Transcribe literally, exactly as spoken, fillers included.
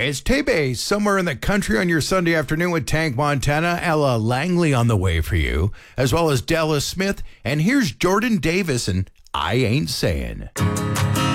It's Tay-Bay, somewhere in the country on your Sunday afternoon with Tank Montana. Ella Langley on the way for you, as well as Della Smith. And here's Jordan Davis and I Ain't Saying.